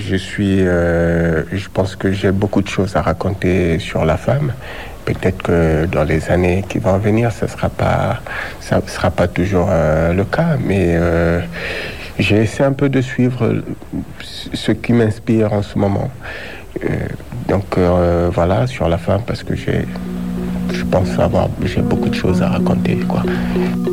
Je pense que j'ai beaucoup de choses à raconter sur la femme. Peut-être que dans les années qui vont venir, ça sera pas toujours le cas, mais j'ai essayé un peu de suivre ce qui m'inspire en ce moment. Voilà, sur la femme, parce que j'ai beaucoup de choses à raconter, quoi.